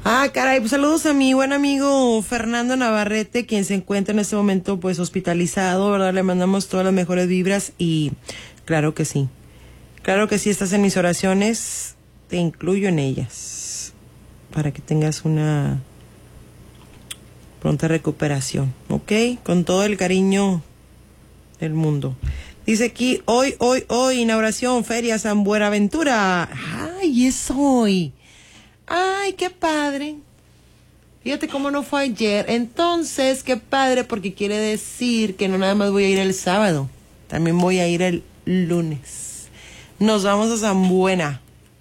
Ah, caray, pues saludos a mi buen amigo Fernando Navarrete, quien se encuentra en este momento pues hospitalizado, ¿verdad? Le mandamos todas las mejores vibras y claro que sí, estás en mis oraciones, te incluyo en ellas, para que tengas una pronta recuperación, ¿ok? Con todo el cariño del mundo. Dice aquí, hoy, inauguración, Feria San Buenaventura. Ay, es hoy. Ay, qué padre. Fíjate cómo no fue ayer. Entonces, qué padre, porque quiere decir que no nada más voy a ir el sábado, también voy a ir el lunes. Nos vamos a San Buena.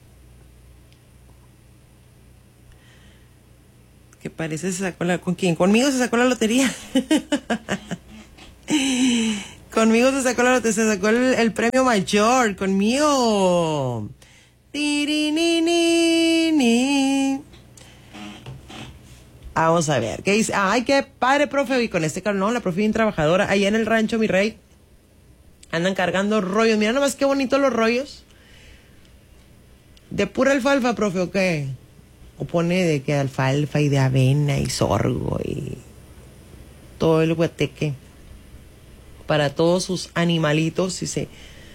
Que parece se sacó ¿con quién? Conmigo se sacó la lotería. Conmigo se sacó el premio mayor. Conmigo. Vamos a ver, ¿qué dice? Ay, qué padre, profe. Y con este calor, no, la profe bien trabajadora. Allá en el rancho, mi rey, andan cargando rollos. Mira nomás qué bonitos los rollos. ¿De pura alfalfa, profe, o qué? O pone de que alfalfa y de avena y sorgo y todo el hueteque para todos sus animalitos. Dice,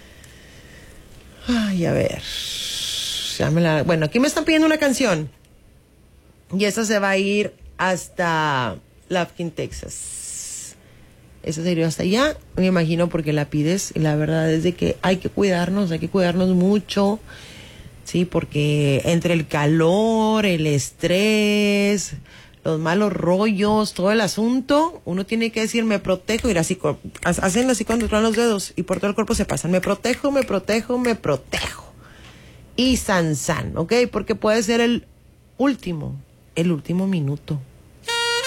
ay, a ver. Bueno, aquí me están pidiendo una canción. Y esa se va a ir hasta Lufkin, Texas. Esa se irá hasta allá, me imagino, porque la pides. Y la verdad es de que hay que cuidarnos mucho. Sí, porque entre el calor, el estrés, los malos rollos, todo el asunto, uno tiene que decir, me protejo, ir así, hacen así cuando traen los dedos y por todo el cuerpo se pasan, me protejo. Y san, ¿ok? Porque puede ser el último minuto